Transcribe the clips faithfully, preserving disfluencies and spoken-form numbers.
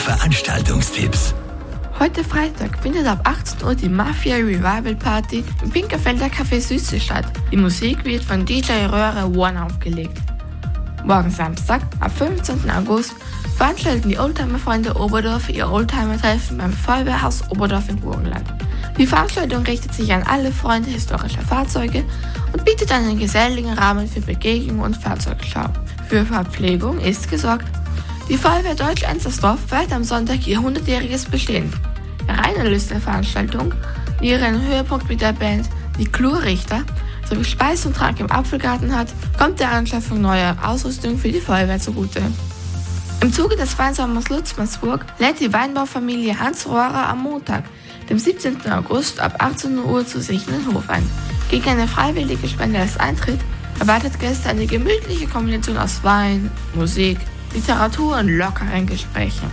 Veranstaltungstipps. Heute Freitag findet ab achtzehn Uhr die Mafia Revival Party im Pinkerfelder Café Süße statt. Die Musik wird von D J Röhre One aufgelegt. Morgen Samstag, ab fünfzehnten August, veranstalten die Oldtimer-Freunde Oberdorf ihr Oldtimer-Treffen beim Feuerwehrhaus Oberdorf in Burgenland. Die Veranstaltung richtet sich an alle Freunde historischer Fahrzeuge und bietet einen geselligen Rahmen für Begegnung und Fahrzeugschau. Für Verpflegung ist gesorgt. Die Feuerwehr Deutsch-Enzersdorf feiert am Sonntag ihr hundertjähriges Bestehen. Der Reinerlös der Veranstaltung, ihren Höhepunkt mit der Band Die Klurrichter sowie Speis und Trank im Apfelgarten hat, kommt der Anschaffung neuer Ausrüstung für die Feuerwehr zugute. Im Zuge des Weinsommers Lutzmannsburg lädt die Weinbaufamilie Hans Rohrer am Montag, dem siebzehnten August ab achtzehn Uhr zu sich in den Hof ein. Gegen eine freiwillige Spende als Eintritt erwartet Gäste eine gemütliche Kombination aus Wein, Musik, Literatur und lockeren Gesprächen.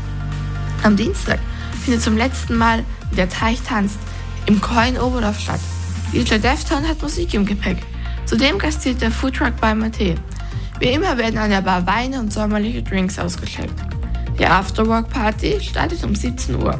Am Dienstag findet zum letzten Mal Der Teich tanzt im Koi in Oberdorf statt. D J Defton hat Musik im Gepäck. Zudem gastiert der Foodtruck bei Mate. Wie immer werden an der Bar Weine und sommerliche Drinks ausgeschenkt. Die Afterwork-Party startet um siebzehn Uhr.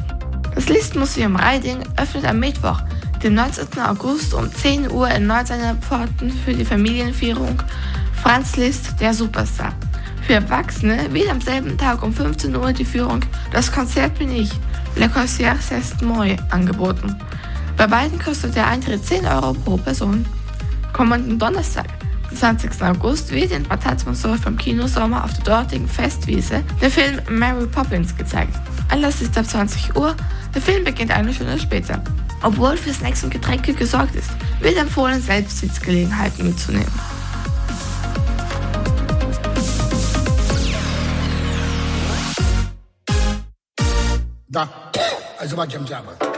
Das List-Museum Reiding öffnet am Mittwoch, dem neunzehnten August um zehn Uhr erneut seine Pforten für die Familienführung Franz Liszt, der Superstar. Für Erwachsene wird am selben Tag um fünfzehn Uhr die Führung Das Konzert bin ich, Le Concert c'est moi, angeboten. Bei beiden kostet der Eintritt zehn Euro pro Person. Kommenden Donnerstag, den zwanzigsten August, wird in Bad Tatzmannsdorf vom Kinosommer auf der dortigen Festwiese der Film Mary Poppins gezeigt. Anlass ist ab zwanzig Uhr, der Film beginnt eine Stunde später. Obwohl für Snacks und Getränke gesorgt ist, wird empfohlen, selbst Sitzgelegenheiten mitzunehmen. Da, also war Jam Jam.